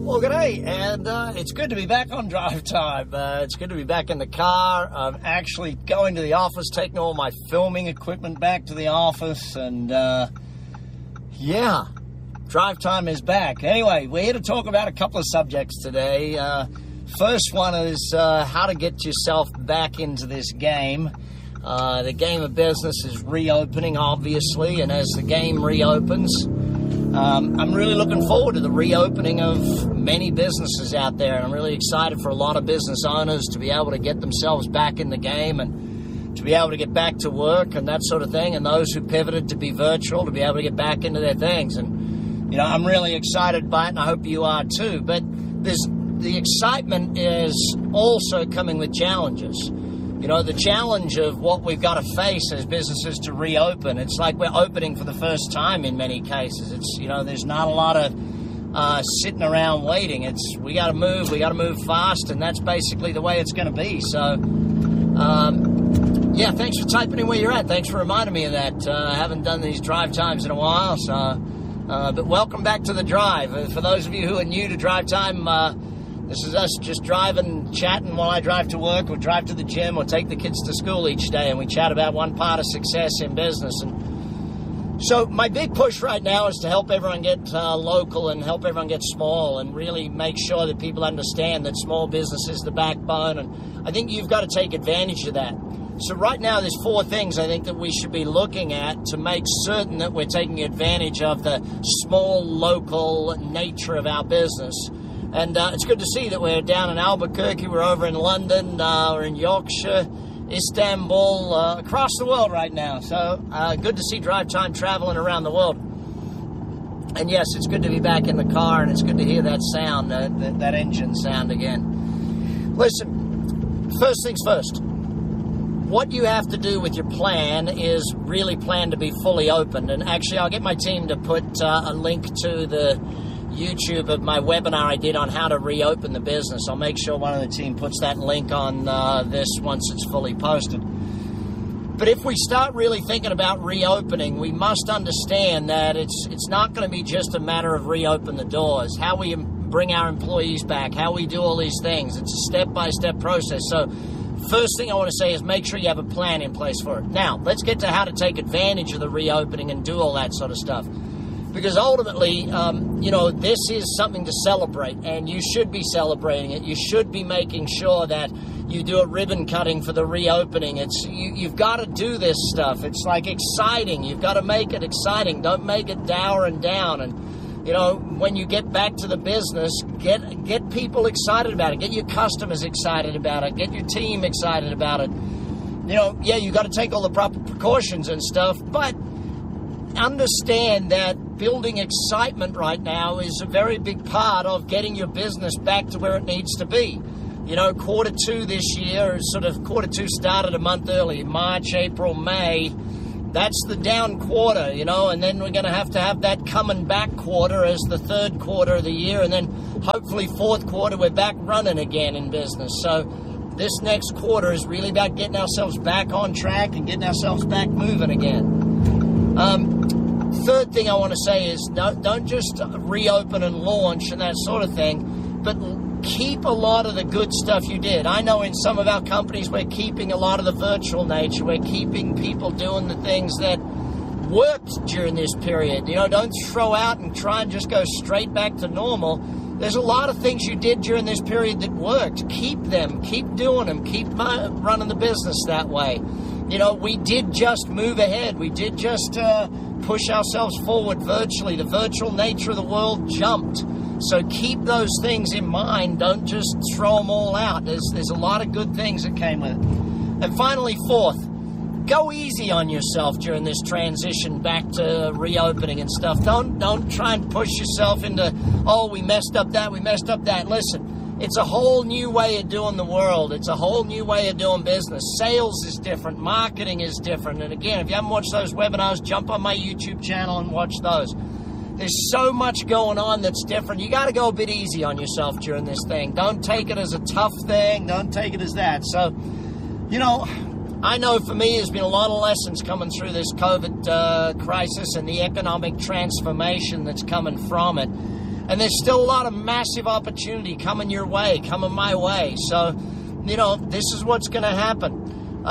Well, g'day, and it's good to be back on drive time. It's good to be back in the car. I'm actually going to the office, taking all my filming equipment back to the office, and yeah, drive time is back. Anyway, we're here to talk about a couple of subjects today. First one is how to get yourself back into this game. The game of business is reopening, obviously, and as the game reopens, I'm really looking forward to the reopening of many businesses out there, and I'm really excited for a lot of business owners to be able to get themselves back in the game and to be able to get back to work and that sort of thing, and those who pivoted to be virtual to be able to get back into their things. And, you know, I'm really excited by it, and I hope you are too. But the excitement is also coming with challenges. You know, the challenge of what we've got to face as businesses to reopen. It's like we're opening for the first time in many cases. It's, you know, there's not a lot of sitting around waiting. It's, we got to move fast, and that's basically the way it's going to be. So, yeah, thanks for typing in where you're at. Thanks for reminding me of that. I haven't done these drive times in a while, so, but welcome back to the drive. For those of you who are new to drive time, this is us just driving, chatting while I drive to work or drive to the gym or take the kids to school each day, and we chat about one part of success in business. And so my big push right now is to help everyone get local and help everyone get small and really make sure that people understand that small business is the backbone, and I think you've got to take advantage of that. So right now there's 4 things I think that we should be looking at to make certain that we're taking advantage of the small local nature of our business. And it's good to see that we're down in Albuquerque, we're over in London, we're in Yorkshire, Istanbul, across the world right now. So good to see Drive Time traveling around the world. And yes, it's good to be back in the car, and it's good to hear that sound, that engine sound again. Listen, first things first. What you have to do with your plan is really plan to be fully open. And actually, I'll get my team to put a link to the YouTube of my webinar I did on how to reopen the business. I'll make sure one of the team puts that link on this once it's fully posted. But if we start really thinking about reopening, we must understand that it's not going to be just a matter of reopen the doors, how we bring our employees back, how we do all these things. It's a step-by-step process. So first thing I want to say is make sure you have a plan in place for it. Now, let's get to how to take advantage of the reopening and do all that sort of stuff. Because ultimately, you know, this is something to celebrate, and you should be celebrating it. You should be making sure that you do a ribbon cutting for the reopening. You've got to do this stuff. It's like exciting. You've got to make it exciting. Don't make it dour and down. And, you know, when you get back to the business, get people excited about it. Get your customers excited about it. Get your team excited about it. You know, yeah, you got to take all the proper precautions and stuff, but understand that building excitement right now is a very big part of getting your business back to where it needs to be. You know, Q2 this year, Q2 started a month early, March, April, May. That's the down quarter, you know, and then we're going to have that coming back quarter as the third quarter of the year, and then hopefully fourth quarter we're back running again in business. So this next quarter is really about getting ourselves back on track and getting ourselves back moving again. Third thing I want to say is don't just reopen and launch and that sort of thing, but keep a lot of the good stuff you did. I know in some of our companies we're keeping a lot of the virtual nature. We're keeping people doing the things that worked during this period. You know, don't throw out and try and just go straight back to normal. There's a lot of things you did during this period that worked. Keep them. Keep doing them. Keep running the business that way. You know, we did just move ahead. We did just push ourselves forward virtually. The virtual nature of the world jumped. So keep those things in mind. Don't just throw them all out. There's a lot of good things that came with it. And finally, fourth, go easy on yourself during this transition back to reopening and stuff. Don't try and push yourself into, oh, we messed up that. Listen. It's a whole new way of doing the world. It's a whole new way of doing business. Sales is different. Marketing is different. And again, if you haven't watched those webinars, jump on my YouTube channel and watch those. There's so much going on that's different. You got to go a bit easy on yourself during this thing. Don't take it as a tough thing. Don't take it as that. So, you know, I know for me there's been a lot of lessons coming through this COVID crisis and the economic transformation that's coming from it. And there's still a lot of massive opportunity coming your way, coming my way. So, this is what's going to happen.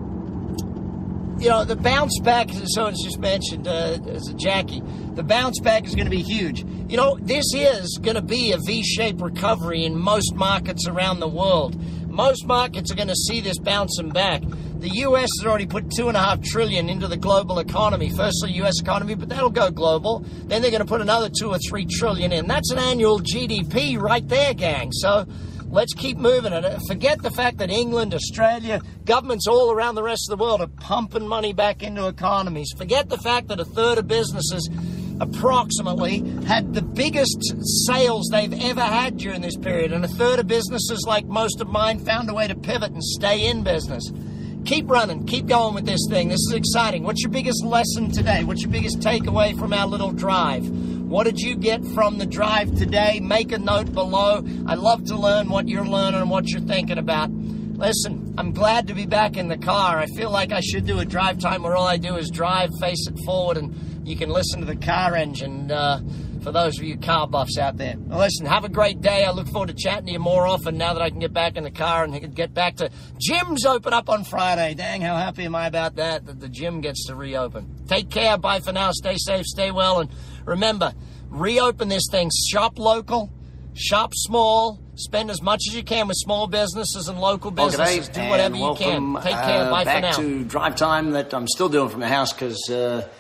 The bounce back, as someone's just mentioned, as a Jackie, the bounce back is going to be huge. This is going to be a V-shaped recovery in most markets around the world. Most markets are going to see this bouncing back. The U.S. has already put $2.5 trillion into the global economy. Firstly, U.S. economy, but that'll go global. Then they're going to put another $2 or $3 trillion in. That's an annual GDP right there, gang. So let's keep moving it. Forget the fact that England, Australia, governments all around the rest of the world are pumping money back into economies. Forget the fact that a third of businesses approximately had the biggest sales they've ever had during this period. And a third of businesses, like most of mine, found a way to pivot and stay in business. Keep running. Keep going with this thing. This is exciting. What's your biggest lesson today? What's your biggest takeaway from our little drive? What did you get from the drive today? Make a note below. I love to learn what you're learning and what you're thinking about. Listen, I'm glad to be back in the car. I feel like I should do a drive time where all I do is drive, face it forward, and you can listen to the car engine for those of you car buffs out there. Well, listen, have a great day. I look forward to chatting to you more often now that I can get back in the car and get back to gyms open up on Friday. Dang, how happy am I about that the gym gets to reopen. Take care. Bye for now. Stay safe. Stay well. And remember, reopen this thing. Shop local. Shop small. Spend as much as you can with small businesses and local businesses. Do whatever you can. Take care. Bye for now. Back to drive time that I'm still doing from the house because,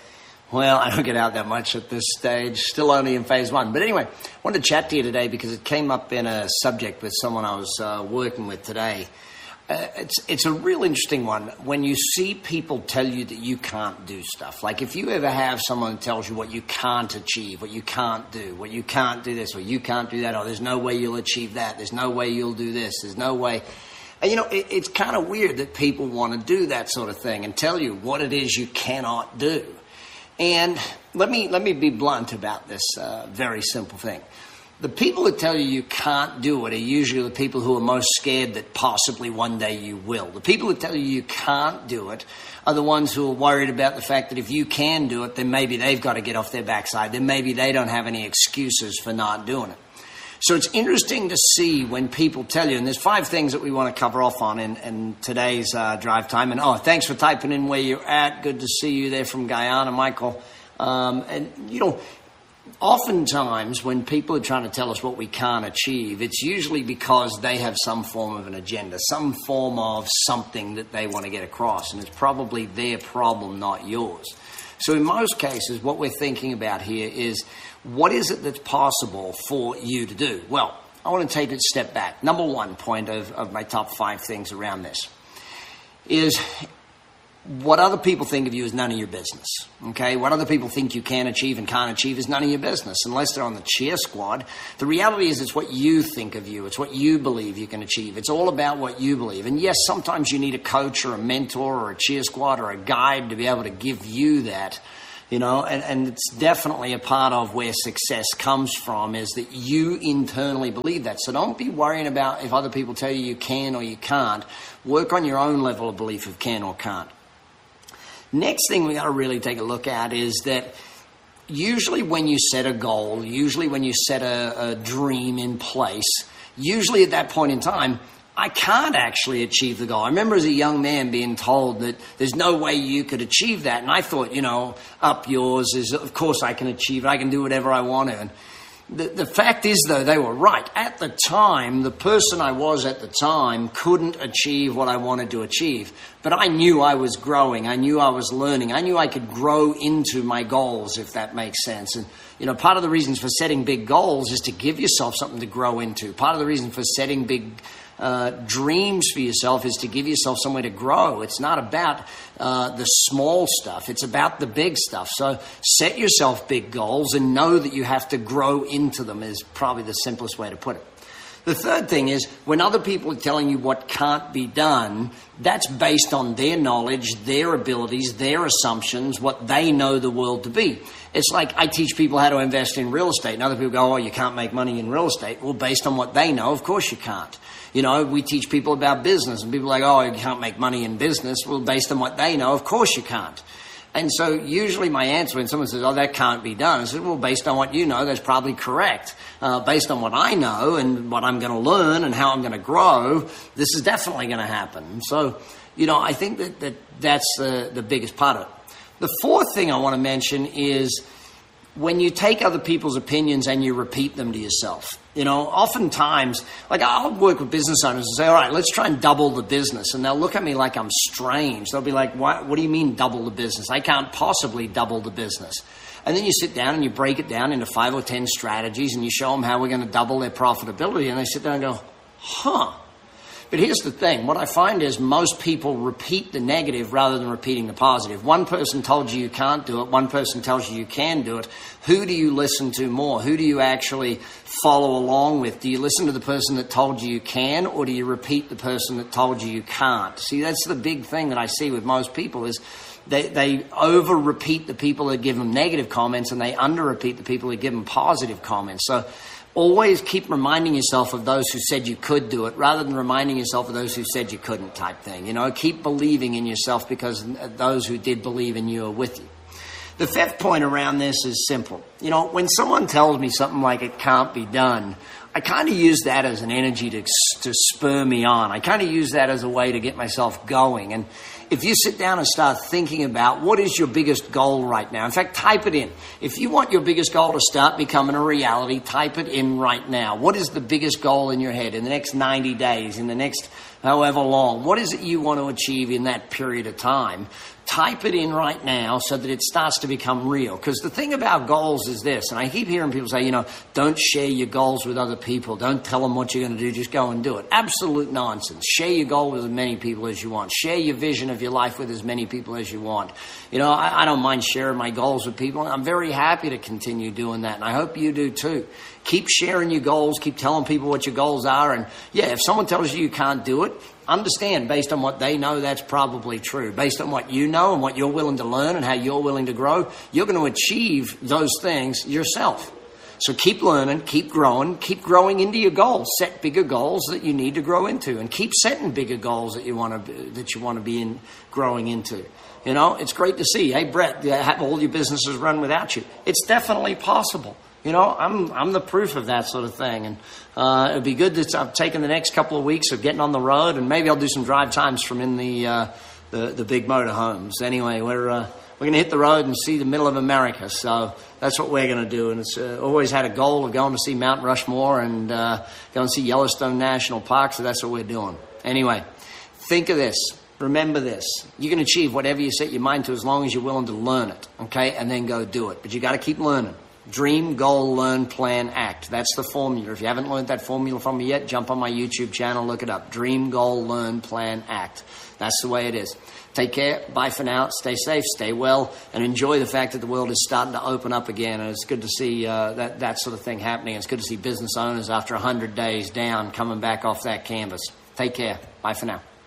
I don't get out that much at this stage. Still only in phase 1. But anyway, I wanted to chat to you today because it came up in a subject with someone I was working with today. It's a real interesting one when you see people tell you that you can't do stuff. Like if you ever have someone that tells you what you can't achieve, what you can't do, what you can't do this, or you can't do that, or there's no way you'll achieve that, there's no way you'll do this, there's no way. And, it's kind of weird that people want to do that sort of thing and tell you what it is you cannot do. And let me be blunt about this very simple thing. The people that tell you can't do it are usually the people who are most scared that possibly one day you will. The people that tell you can't do it are the ones who are worried about the fact that if you can do it, then maybe they've got to get off their backside. Then maybe they don't have any excuses for not doing it. So it's interesting to see when people tell you, and there's 5 things that we want to cover off on in today's drive time. And, thanks for typing in where you're at. Good to see you there from Guyana, Michael. Oftentimes when people are trying to tell us what we can't achieve, it's usually because they have some form of an agenda, some form of something that they want to get across. And it's probably their problem, not yours. So in most cases, what we're thinking about here is, what is it that's possible for you to do? Well, I want to take a step back. Number 1 point of my top 5 things around this is what other people think of you is none of your business, okay? What other people think you can achieve and can't achieve is none of your business, unless they're on the cheer squad. The reality is it's what you think of you. It's what you believe you can achieve. It's all about what you believe. And yes, sometimes you need a coach or a mentor or a cheer squad or a guide to be able to give you that, and it's definitely a part of where success comes from, is that you internally believe that. So don't be worrying about if other people tell you can or you can't. Work on your own level of belief of can or can't. Next thing we got to really take a look at is that usually when you set a goal, usually when you set a dream in place, usually at that point in time, I can't actually achieve the goal. I remember as a young man being told that there's no way you could achieve that. And I thought, up yours is, of course I can achieve it. I can do whatever I want to. And the fact is, though, they were right. At the time, the person I was at the time couldn't achieve what I wanted to achieve. But I knew I was growing. I knew I was learning. I knew I could grow into my goals, if that makes sense. And, part of the reasons for setting big goals is to give yourself something to grow into. Part of the reason for setting big dreams for yourself is to give yourself somewhere to grow. It's not about the small stuff. It's about the big stuff. So set yourself big goals and know that you have to grow into them is probably the simplest way to put it. The third thing is when other people are telling you what can't be done, that's based on their knowledge, their abilities, their assumptions, what they know the world to be. It's like I teach people how to invest in real estate, and other people go, you can't make money in real estate. Well, based on what they know, of course you can't. We teach people about business, and people are like, you can't make money in business. Well, based on what they know, of course you can't. And so usually my answer when someone says, oh, that can't be done, I said, well, based on what you know, that's probably correct. Based on what I know and what I'm going to learn and how I'm going to grow, this is definitely going to happen. So, I think that's the biggest part of it. The fourth thing I want to mention is when you take other people's opinions and you repeat them to yourself. Oftentimes, like I'll work with business owners and say, all right, let's try and double the business. And they'll look at me like I'm strange. They'll be like, what do you mean double the business? I can't possibly double the business. And then you sit down and you break it down into 5 or 10 strategies and you show them how we're going to double their profitability. And they sit there and go, huh. But here's the thing. What I find is most people repeat the negative rather than repeating the positive. One person told you can't do it. One person tells you can do it. Who do you listen to more? Who do you actually follow along with? Do you listen to the person that told you can, or do you repeat the person that told you can't? See, that's the big thing that I see with most people is they over-repeat the people that give them negative comments and they under-repeat the people that give them positive comments. So always keep reminding yourself of those who said you could do it rather than reminding yourself of those who said you couldn't type thing. Keep believing in yourself because those who did believe in you are with you. The fifth point around this is simple. When someone tells me something like it can't be done, I kind of use that as an energy to spur me on. I kind of use that as a way to get myself going. And if you sit down and start thinking about what is your biggest goal right now, in fact, type it in. If you want your biggest goal to start becoming a reality, type it in right now. What is the biggest goal in your head in the next 90 days, in the next however long? What is it you want to achieve in that period of time? Type it in right now so that it starts to become real. Because the thing about goals is this, and I keep hearing people say, don't share your goals with other people. Don't tell them what you're going to do. Just go and do it. Absolute nonsense. Share your goal with as many people as you want. Share your vision of your life with as many people as you want. I don't mind sharing my goals with people. I'm very happy to continue doing that, and I hope you do too. Keep sharing your goals. Keep telling people what your goals are. And if someone tells you can't do it, understand based on what they know, that's probably true. Based on what you know and what you're willing to learn and how you're willing to grow, you're going to achieve those things yourself. So keep learning, keep growing into your goals. Set bigger goals that you need to grow into, and keep setting bigger goals that you want to be growing into. It's great to see. Hey, Brett, have all your businesses run without you. It's definitely possible. I'm the proof of that sort of thing. And it'd be good that I've taken the next couple of weeks of getting on the road, and maybe I'll do some drive times from in the big motorhomes. Anyway, we're going to hit the road and see the middle of America. So that's what we're going to do. And it's always had a goal of going to see Mount Rushmore and go and see Yellowstone National Park. So that's what we're doing. Anyway, think of this. Remember this. You can achieve whatever you set your mind to as long as you're willing to learn it, okay? And then go do it. But you got to keep learning. Dream, goal, learn, plan, act. That's the formula. If you haven't learned that formula from me yet, jump on my YouTube channel, look it up. Dream, goal, learn, plan, act. That's the way it is. Take care. Bye for now. Stay safe, stay well, and enjoy the fact that the world is starting to open up again. And it's good to see that sort of thing happening. It's good to see business owners after 100 days down coming back off that canvas. Take care. Bye for now.